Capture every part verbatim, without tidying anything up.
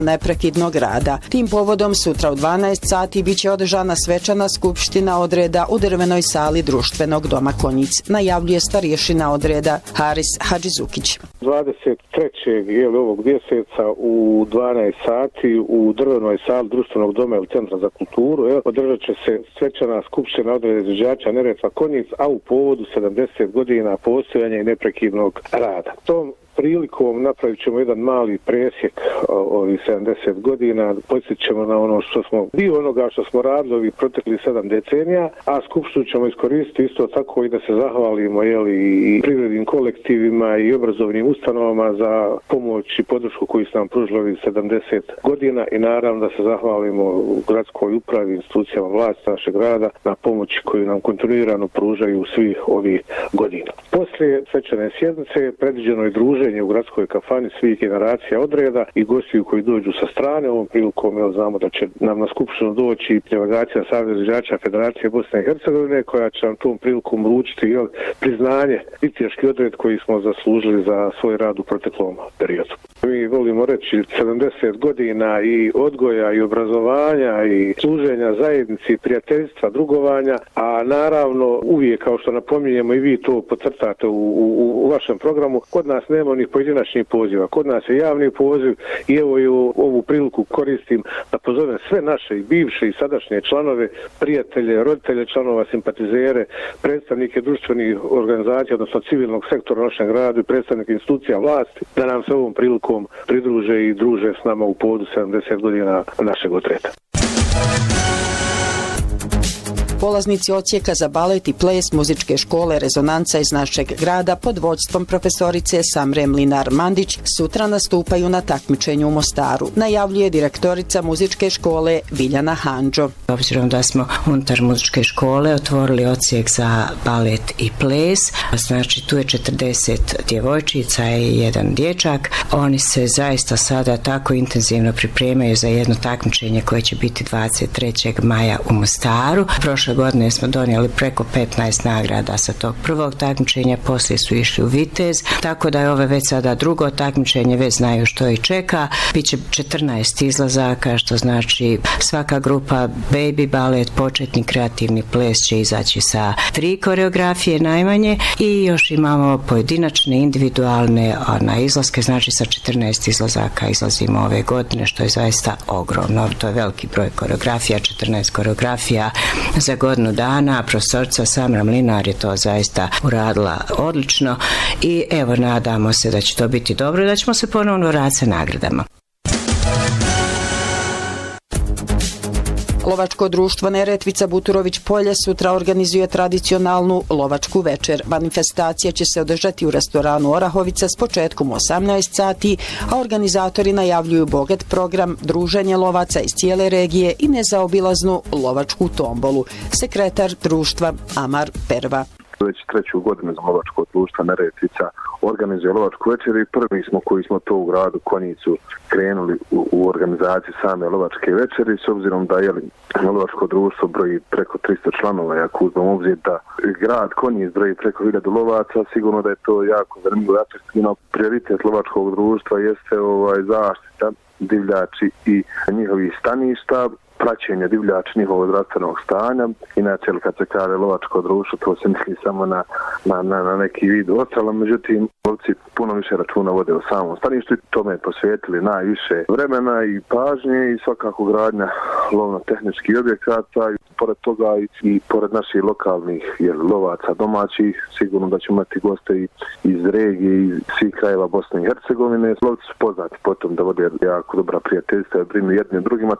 neprekidnog rada. Tim povodom sutra u dvanaest sati biće održana svečana skupština odreda u drvenoj sali Društvenog doma Konjic, najavljuje starješina odreda Haris Hadžizukić. dvadeset trećeg jel, ovog mjeseca u dvanaest sati u drvenoj sali Društvenog doma ili Centra za kulturu jel, održat će se svečana skupština odreda izvođača Neretva Konjic, a u povodu sedamdeset godina postojanja i neprekidnog rada. Tom prilikom napravit ćemo jedan mali presjek ovih sedamdeset godina, podsjetit ćemo na ono što smo, dio onoga što smo radili ovih proteklih sedam decenija, a skupštinu ćemo iskoristiti isto tako i da se zahvalimo jeli, i privrednim kolektivima i obrazovnim ustanovama za pomoć i podršku koju su nam pružili ovih sedamdeset godina i naravno da se zahvalimo u gradskoj upravi, institucijama vlasti našeg grada na pomoći koju nam kontinuirano pružaju svih ovih godina. Poslije svečane sjednice predviđeno je druženje u gradskoj kafani svih generacija odreda i gostiju koji dođu sa strane. Ovom prilikom jel, znamo da će nam na skupštinu doći delegacija Saveza izvođača Federacije Bosne i Hercegovine koja će nam tom prilikom uručiti jel, priznanje i teški odred koji smo zaslužili za svoj rad u proteklom periodu. Mi volimo reći sedamdeset godina i odgoja i obrazovanja i služenja zajednici, prijateljstva, drugovanja, a naravno uvijek kao što napominjemo i vi to podcrtate u, u, u vašem programu, kod nas nema onih pojedinačnih poziva, kod nas je javni poziv i evo i ovu priliku koristim da pozovem sve naše i bivše i sadašnje članove, prijatelje, roditelje članova, simpatizere, predstavnike društvenih organizacija, odnosno civilnog sektora našeg grada i predstavnike institucija vlasti, da nam se ovom prilikom pridruže i druže s nama u povodu sedamdeset godina našeg odreda. Polaznici odsjeka za balet i ples muzičke škole Rezonanca iz našeg grada pod vodstvom profesorice Samre Mlinar-Mandić sutra nastupaju na takmičenju u Mostaru, najavljuje direktorica muzičke škole Biljana Handžo. Obzirom da smo unutar muzičke škole otvorili odsjek za balet i ples, znači tu je četrdeset djevojčica i jedan dječak, oni se zaista sada tako intenzivno pripremaju za jedno takmičenje koje će biti dvadeset trećeg maja u Mostaru. Prošle godine smo donijeli preko petnaest nagrada sa tog prvog takmičenja, poslije su išli u Vitez, tako da je ove već sada drugo takmičenje, već znaju što ih čeka. Biće četrnaest izlazaka, što znači svaka grupa baby balet, početni kreativni ples će izaći sa tri koreografije najmanje i još imamo pojedinačne, individualne na izlaske, znači sa četrnaest izlazaka izlazimo ove godine, što je zaista ogromno. To je veliki broj koreografija, četrnaest koreografija za godinu dana. Profesorica Samra Mlinar je to zaista uradila odlično i evo nadamo se da će to biti dobro i da ćemo se ponovno vratiti sa nagradama. Lovačko društvo Neretvica Buturović Polje sutra organizuje tradicionalnu lovačku večer. Manifestacija će se održati u restoranu Orahovica s početkom u osamnaest sati, a organizatori najavljuju bogat program, druženje lovaca iz cijele regije i nezaobilaznu lovačku tombolu. Sekretar društva Amar Perva. Već treću godinu za lovačko društvo Neretvica organizuje lovačku večer i prvi smo koji smo to u gradu Konjicu krenuli u, u organizaciji same lovačke večeri, s obzirom da je lovačko društvo broji preko tristo članova, ako uzmemo obzir da grad Konjic broji preko hiljadu lovaca, sigurno da je to jako zanimljivo i atraktivno. Prioritet lovačkog društva jeste ovaj zaštita divljači i njihovih staništa, praćenje divljača njihovog zdravstvenog stanja. Inače, kad se kaže lovačko društvo, to se misli samo na, na, na, na neki vid ostala, međutim, lovci puno više računa vode o samom staništu i tome posvetili najviše vremena i pažnje i svakako gradnja lovno-tehničkih objekata. I pored toga i, i pored naših lokalnih jel, lovaca domaćih, sigurno da ćemo imati goste i, iz regije i svih krajeva Bosne i Hercegovine. Lovci su poznati potom da vode jako dobra prijateljstva i brinu jednim drugima.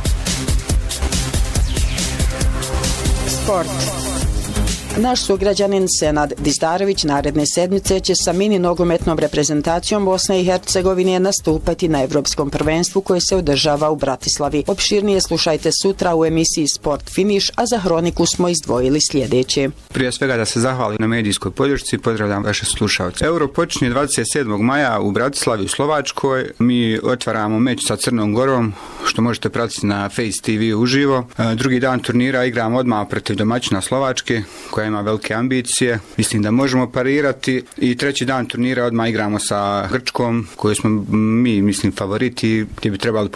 Sport. Naš sugrađanin Senad Dizdarević naredne sedmice će sa mini nogometnom reprezentacijom Bosne i Hercegovine nastupati na Evropskom prvenstvu koje se održava u Bratislavi. Opširnije slušajte sutra u emisiji Sport Finish, a za hroniku smo izdvojili sljedeće. Prije svega da se zahvalim na medijskoj podršci, pozdravljam vaše slušalce. Euro počinje dvadeset sedmog maja u Bratislavi u Slovačkoj. Mi otvaramo meč sa Crnom Gorom, što možete pratiti na Face T V uživo. Drugi dan turnira igramo odmah protiv domaćina Slovačke, koja ima velike ambicije. Mislim da možemo parirati. I treći dan turnira odmah igramo sa Grčkom, koju smo mi, mislim, favoriti, gdje bi trebali